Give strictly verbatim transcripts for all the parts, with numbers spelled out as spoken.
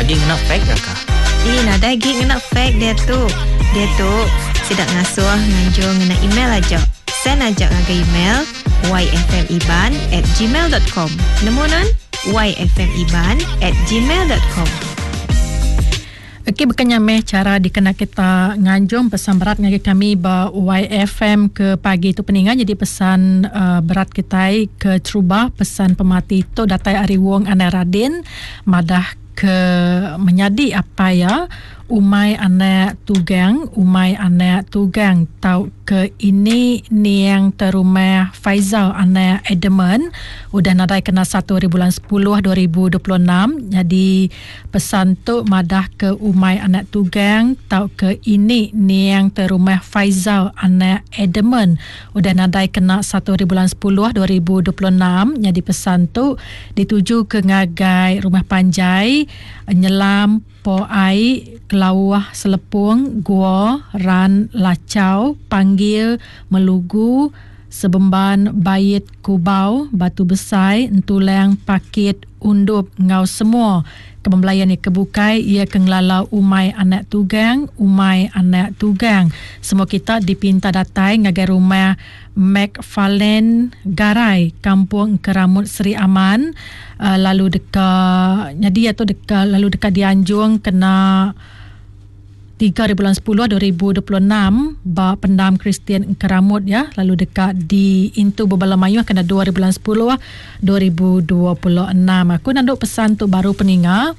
daging nak fake dah kah? Ina daging nak fake dia tu. Dia tu sidak ngasuh nganjung ngena email aja. Send aja ngaga email y f m iban at gmail dot com. Nemu non? y f m iban at gmail dot com. Okey, bukannya meh cara dikena kita nganjung pesan berat ngagi kami ba Y F M ke pagi tu peningan. Jadi pesan uh, berat kita ke Trubah, pesan pemati tu datai Ari Wong Ane Radin madah ke menyadi apa ya umai anak tugang umai anak tugang tau ke ini ni yang terumah Faizal anak Edmund udah nadai kena satu hari bulan sepuluh dua ribu dua puluh enam. Jadi pesan tu madah ke umai anak tugang tau ke ini ni yang terumah Faizal anak Edmund udah nadai kena satu hari bulan sepuluh dua ribu dua puluh enam. Jadi pesan tu dituju ke ngagai rumah Panjai Nyelam Po Ai Kelawah Selepung Gua Ran Lacau Panggil Melugu Sebemban Bayit Kubau Batu Besai Entuleng Pakit Undup Ngau semua kepembelayan ni kebukai ia kenglalau umai anak tugang umai anak tugang semua kita dipinta datai ngagai rumah McFarlane Garai Kampung Keramut Seri Aman uh, lalu dekat jadi atau dekat lalu dekat Dianjung kena tiga bulan sepuluh dua ribu dua puluh enam ba pendam Kristian Keramut ya lalu dekat di Intu Bebala Mayuh kena dua bulan sepuluh dua ribu dua puluh enam. Aku nak duk pesan tu baru peninga.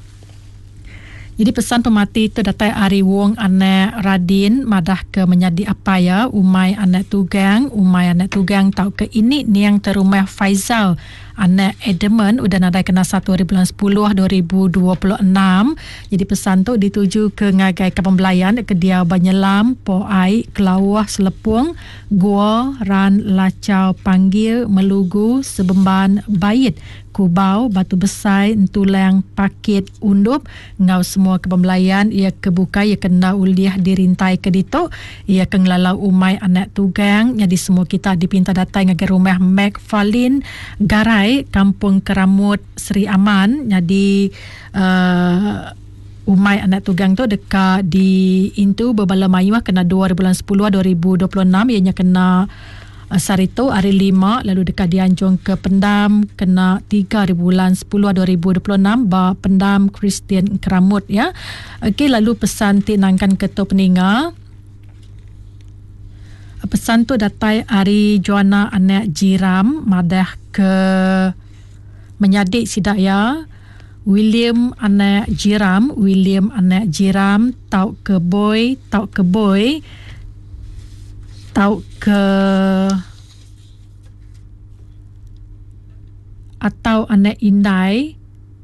Jadi pesan pemati tu datai Ari Wong anak Radin madah ke menyadi apa ya umai anak tugang umai anak tugang tau ke ini ni yang terumah Faizal anak Edmund udah nadai kena satu hari bulan sepuluh dua ribu dua puluh enam. Jadi pesan tu dituju ke ngagai kepembelayan ke dia Banyelam Po Ai Kelawah Selepung Gua Ran Lacau Panggil Melugu Sebemban Bayit Kubau Batu Besai Entuleng Pakit Undup Ngau semua kepembelayan ia kebuka ia kena uliah dirintai ke ditok ia kenglalau umai anak tugang. Jadi semua kita dipinta datang ke rumah McFarlane Garai Kampung Keramut Seri Aman. Jadi uh, umai anak tugang tu dekat di Intu Bebala Mayuh kena dua bulan sepuluh dua ribu dua puluh enam ianya kena uh, Sarito hari lima lalu dekat Dianjung ke Pendam kena tiga bulan sepuluh dua ribu dua puluh enam ba Pendam Kristian Keramut ya. Okey, lalu pesan tinangkan ketua peninga. Pesan tu datai Ari Joanna anak Jiram madah ke menyadik sidak ya William anak Jiram William anak Jiram tau ke boy tau ke boy tau ke atau anak Indai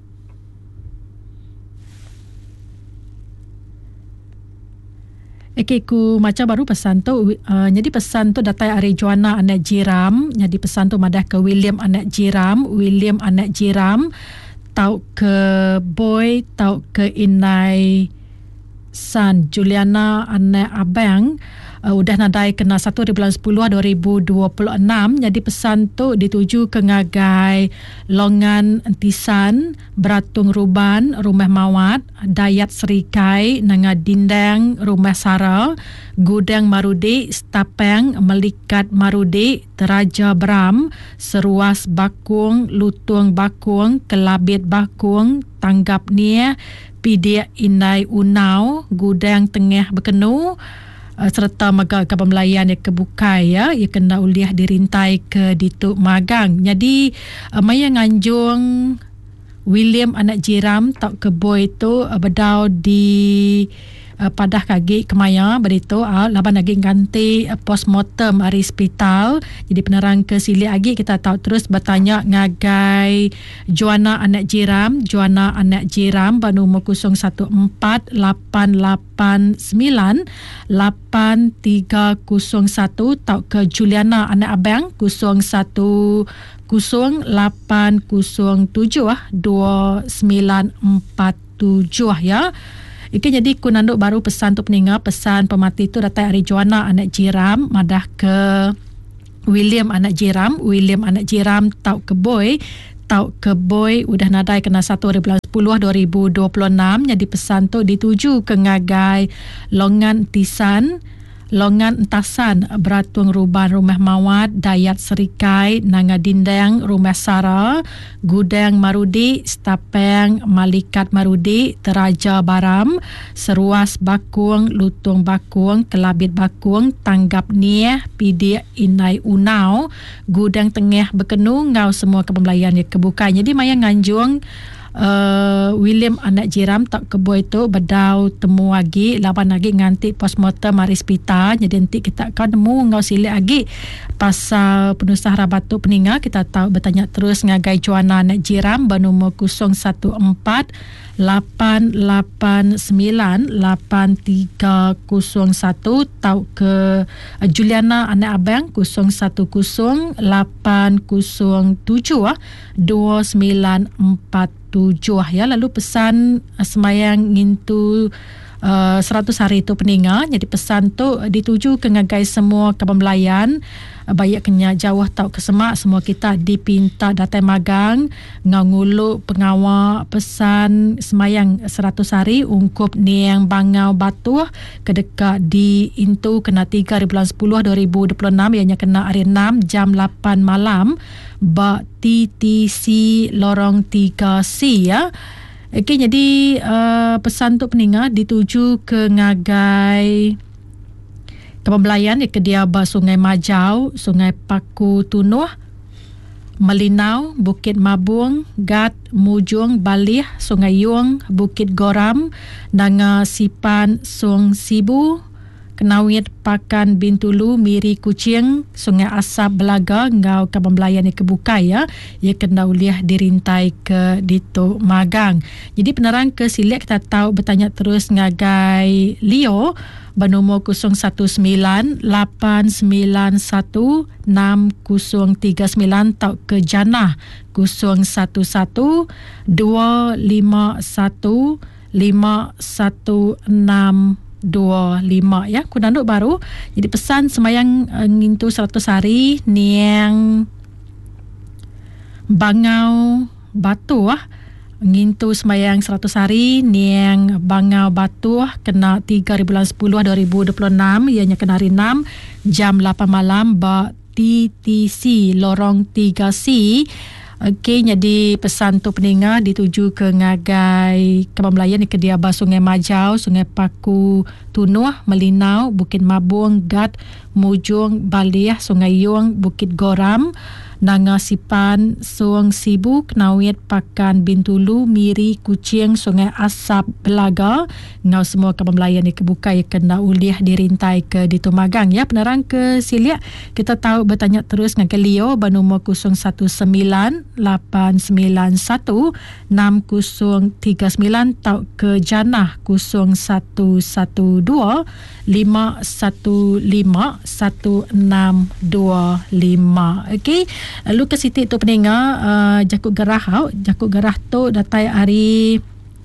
Okey, ku macam baru pesan tu uh, jadi pesan tu datai Ari Joanna anak Jiram. Jadi pesan tu madah ke William anak Jiram William anak Jiram tau ke boy tau ke Inai San Juliana anak Abang uh, udah nadai kena satu bulan sepuluh dua ribu dua puluh enam. Jadi pesan tu dituju ke ngagai Longan Entisan Beratung Ruban Rumah Mawat Dayat Serikai Nanga Dindang Rumah Sara Gudang Marudi Stapeng Melikat Marudi Teraja Bram Seruas Bakung Lutung Bakung Kelabit Bakung Tanggap Nia Pidia Inai Unau Gudang Tengah Bekenu uh, serta magal kepembelayan yang kebukai ya ia kena uliah dirintai ke dituk magang. Jadi uh, maya nganjung William anak Jiram tak ke boy tu uh, bedau di uh, padah kaki kemaya berito uh, laban lagi ganti uh, postmortem hari hospital. Jadi penerang ke sili lagi kita tahu terus bertanya ngagai Joanna anak Jiram Joanna anak Jiram bernomor kosong satu empat lapan lapan sembilan lapan tiga kosong satu tau ke Juliana anak Abang kosong satu kosong lapan kosong tujuh ah dua sembilan empat tujuh ya. Iki jadi ku nanduk baru pesan tu peninga pesan pemati tu datai Ari Joanna anak Jiram madah ke William anak Jiram William anak Jiram tau ke boy tau keboi udah nadai kena satu hari bulan sepuluh dua ribu dua puluh enam. Jadi pesan tu dituju ke ngagai Longan Tisan, Longan Entasan, Beratung Ruban Rumah Mawat, Dayat Serikai, Nanga Dindang Rumah Sara, Gudang Marudi, Stapeng Malikat Marudi, Teraja Baram, Seruas Bakung, Lutung Bakung, Kelabit Bakung, Tanggap Nieh, Pidik Inai Unau, Gudang Tengah Bekenu, ngau semua kepembelayan yang kebuka. Jadi maya nganjung Uh, William anak jiram tak keboi tu bedau temu lagi lawan lagi nganti postmortem mari hospital. Jadi nanti kita akan nemu ngau silik lagi pasal penusah rabatu peninga. Kita tahu bertanya terus ngagai Joanna anak jiram bernomor kosong satu empat lapan lapan sembilan lapan tiga kosong satu. Tau ke uh, Juliana anak abang kosong satu kosong lapan kosong tujuh dua sembilan empat tujuh ya. Lalu pesan uh, semayang ngintu uh, seratus hari itu peninga. Jadi pesan tu uh, dituju ke ngagai semua kepembelayan uh, baik kena jauh tau ke semak. Semua kita dipinta datai magang ngangulu pengawal pesan semayang seratus hari ungkup niang bangau batu kedekat di intu kena tiga hari bulan sepuluh dua ribu dua puluh enam. Ianya kena hari enam jam lapan malam ba T T C Lorong tiga C ya. Okey, jadi uh, pesan tu peninga dituju ke ngagai kepembelayan di Kediaba Sungai Majau, Sungai Paku Tunuh, Melinau, Bukit Mabung, Gat, Mujung, Balih, Sungai Yung, Bukit Goram, Nanga Sipan, Sung Sibu, Kenawit Pakan Bintulu, Miri Kucing, Sungai Asap Belaga, ngau kepembelayan yang kebuka ya. Ia kena uliah dirintai ke Dito Magang. Jadi penerang ke silik kita tahu bertanya terus ngagai Leo bernomor kosong satu sembilan lapan sembilan satu enam kosong tiga sembilan. Tau ke Janah kosong satu satu dua lima satu lima satu enam dua lima ya. Kudanduk baru. Jadi pesan semayang uh, ngintu seratus hari niang Bangau Batu ah. Ngintu semayang seratus hari niang Bangau Batu kena tiga hari bulan sepuluh dua ribu dua puluh enam. Ianya kena hari enam jam lapan malam ba T T C Lorong tiga C. Okey, jadi pesan tu peninga dituju ke ngagai kepembelayan di Kediaba Sungai Majau, Sungai Paku Tunuh, Melinau, Bukit Mabung, Gat, Mujung, Balih, Sungai Yung, Bukit Goram, Nanga Sipan, Sung Sibu, Kenawit Pakan Bintulu, Miri Kucing, Sungai Asap Belaga. Ngau semua kepembelayan di kebuka yang kena uliah dirintai ke Dito Magang ya. Penerang ke silik kita tahu bertanya terus ngagai Leo bernomor kosong satu sembilan lapan sembilan satu enam kosong tiga sembilan. Tau ke Janah kosong satu satu dua lima satu lima satu enam dua lima. Okey. Lalu ke Siti tu peninga uh, Jakut Gerah hau. Jakut Gerah tu datai hari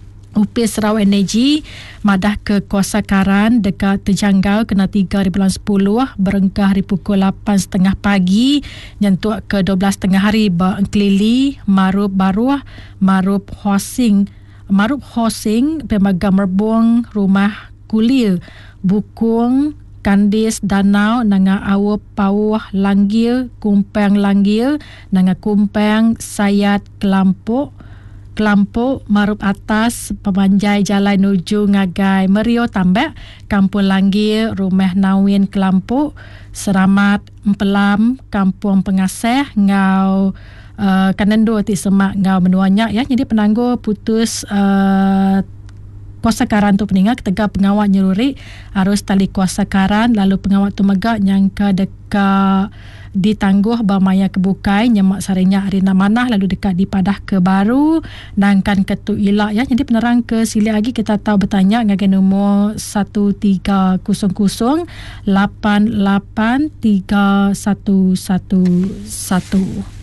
Upis Sarawak Energy madah ke Kuasa Karan dekat terjangkau kena tiga hari bulan sepuluh berengkah hari pukul lapan setengah pagi nyentuh ke dua belas setengah hari Bengkelili Marup Baruah Marup Hosing Marup Hosing Pemagang Merbong Rumah Kulir Bukung Kandis Danau Nanga Awup Pauh Langgil Kumpang Langgil Nanga Kumpang Sayat Kelampuk Kelampuk Marup Atas Pemanjai Jalan Nuju Ngagai Merio Tambak Kampung Langgil Rumah Nawin Kelampuk Seramat Empelam Kampung Pengasih Ngau uh, Kanendo Ti Semak Ngau Menuanya ya. Jadi penangguh putus uh, Kuasa Karan tu peninga ketega pengawal nyeruri arus tali kuasa karan lalu pengawal tu megak nyangka dekat ditangguh bamaya kebukai nyemak sarinya arina manah lalu dekat di Padah ke Baru nangkan ketu ilak ya. Jadi penerang ke sili lagi kita tahu bertanya ngagai nombor satu tiga kosong kosong lapan lapan tiga satu satu satu.